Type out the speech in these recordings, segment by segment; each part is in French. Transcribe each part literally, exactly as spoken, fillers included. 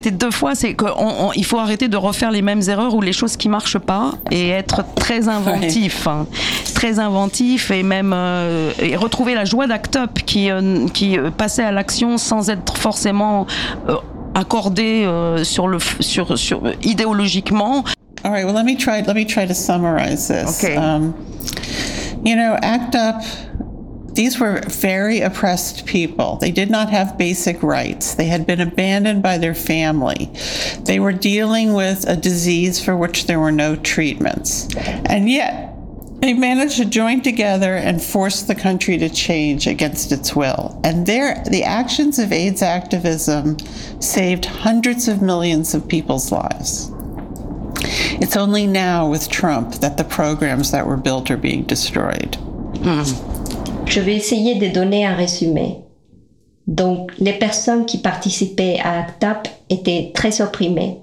Deux fois, c'est qu'il faut arrêter de refaire les mêmes erreurs ou les choses qui marchent pas et être très inventif, hein, très inventif et même euh, et retrouver la joie d'Act Up qui euh, qui passait à l'action sans être forcément euh, accordé euh, sur le sur sur idéologiquement. All right, well let me try let me try to summarize this. Okay. Um, you know, Act Up. These were very oppressed people. They did not have basic rights. They had been abandoned by their family. They were dealing with a disease for which there were no treatments. And yet, they managed to join together and force the country to change against its will. And their, the actions of AIDS activism saved hundreds of millions of people's lives. It's only now with Trump that the programs that were built are being destroyed. Mm. Je vais essayer de donner un résumé. Donc, les personnes qui participaient à Act Up étaient très opprimées.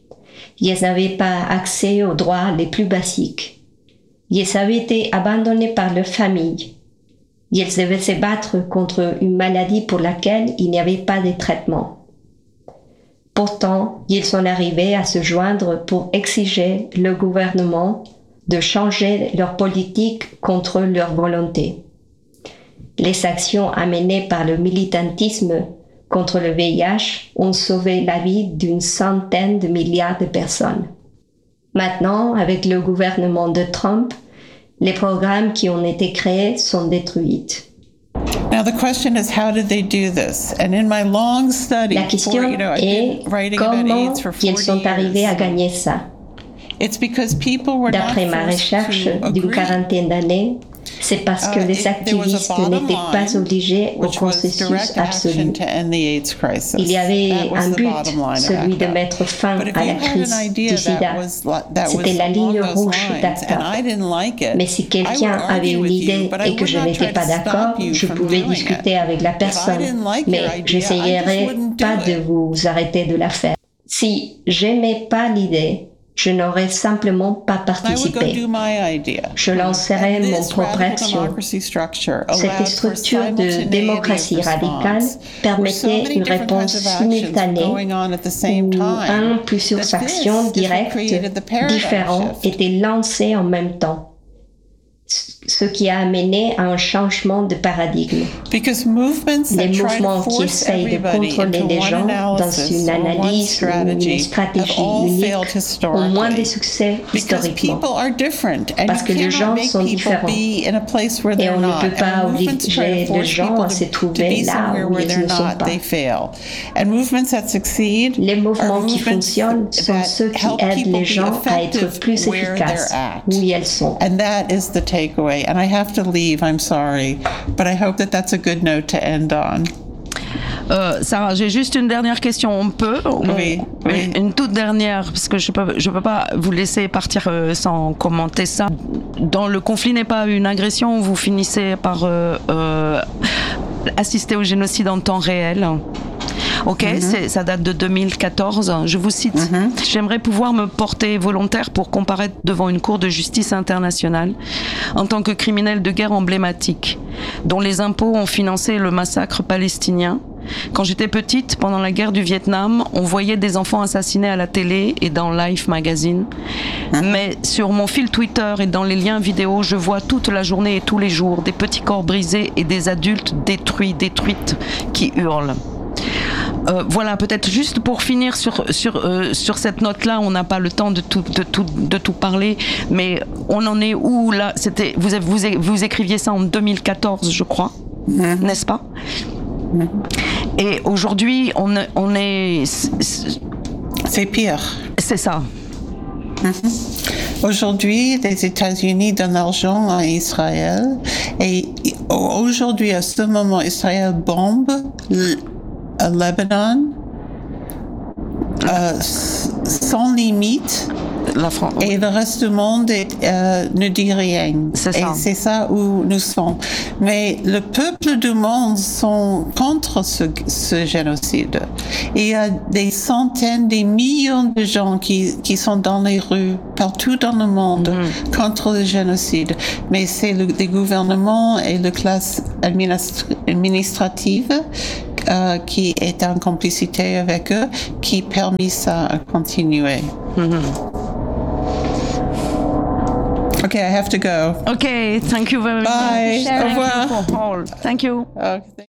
Ils n'avaient pas accès aux droits les plus basiques. Ils avaient été abandonnés par leur famille. Ils devaient se battre contre une maladie pour laquelle il n'y avait pas de traitement. Pourtant, ils sont arrivés à se joindre pour exiger le gouvernement de changer leur politique contre leur volonté. Les actions amenées par le militantisme contre le V I H ont sauvé la vie d'une centaine de milliards de personnes. Maintenant, avec le gouvernement de Trump, les programmes qui ont été créés sont détruits. Now the question is, how did they do this? And in my long study, La question for, you know, I've est been writing about comment AIDS for ils forty sont arrivés years. à gagner ça. It's because people were not D'après ma forced recherche to d'une agree. quarantaine d'années, c'est parce que Uh, les it- there was a activistes bottom n'étaient pas line, obligés au which was consensus direct absolu. action to end the AIDS crisis. Il y avait That was un the but, bottom line of celui de ACT UP. mettre fin But if à you la had crise an idea du that sida. was li- that C'était was la ligne along those rouge lines, d'ACT UP. and I didn't like it, Mais si I quelqu'un would avait argue une with you, idée but I et que would je not n'étais try pas to d'accord, stop you je from pouvais doing discuter it. avec la If I personne, didn't like your mais idea, I j'essayerais just wouldn't pas do de it. vous arrêter de la faire. Si j'aimais pas l'idée, je n'aurais simplement pas I would go participé. do my idea. Je lancerai And mon this propre radical action. democracy structure Cette allowed for structure de simultaneity démocratie of response. radicale There were so permettait many une different réponse kinds of actions simultanée going on at the same où time un ou plusieurs that actions this is what directes created the paradigm différentes shift. étaient lancées en même temps, ce qui a amené à un changement de paradigme. Because movements Les that try to mouvements qui force essayent de everybody contrôler into les one gens dans analysis une or one analyse ou une strategy have stratégie all unique failed ont moins de historically. succès Because historiquement. people are different, and Parce you que les cannot gens make sont people différents. be in a place where Et they're on ne not. peut pas And when movements try obliger to les force gens people à to, se to trouver be là somewhere où where ils they're ne sont not, pas. they fail. And movements that succeed Les are mouvements qui movements fonctionnent sont that ceux qui help aident people les be gens à être effective plus where efficaces they're at. où elles sont. And that is the takeaway. And I have to leave, I'm sorry, but I hope that that's a good note to end on. Euh, Sarah, j'ai juste une dernière question. On peut on- Oui, oui. Une toute dernière, parce que je peux, je peux pas vous laisser partir euh, sans commenter ça. Dans le conflit n'est pas une agression, vous finissez par euh, euh, assister au génocide en temps réel. Ok, Mm-hmm. c'est, ça date de deux mille quatorze. Je vous cite. Mm-hmm. J'aimerais pouvoir me porter volontaire pour comparaître devant une cour de justice internationale en tant que criminel de guerre emblématique, dont les impôts ont financé le massacre palestinien. Quand j'étais petite, pendant la guerre du Vietnam, on voyait des enfants assassinés à la télé et dans Life magazine. Mais sur mon fil Twitter et dans les liens vidéo, je vois toute la journée et tous les jours des petits corps brisés et des adultes détruits, détruites, qui hurlent. Euh, voilà, peut-être juste pour finir sur sur euh, sur cette note-là, on n'a pas le temps de tout de tout de tout parler, mais on en est où là? C'était vous vous vous écriviez ça en deux mille quatorze, je crois, mmh. n'est-ce pas? Mmh. Et aujourd'hui, on on est c'est pire. C'est ça. Mm-hmm. Aujourd'hui, les États-Unis donnent l'argent à Israël et aujourd'hui, à ce moment, Israël bombe le Lebanon euh, sans limite. La France. Et le reste du monde est, euh, ne dit rien. C'est ça. Et c'est ça où nous sommes. Mais le peuple du monde sont contre ce, ce génocide. Et il y a des centaines, des millions de gens qui, qui sont dans les rues, partout dans le monde, mm-hmm. contre le génocide. Mais c'est le, les gouvernements et la classe administrative euh, qui est en complicité avec eux qui permet ça à continuer. Mm-hmm. Okay, I have to go. Okay, thank you very Bye. much. Au revoir. Thank you for all. Thank you. Okay.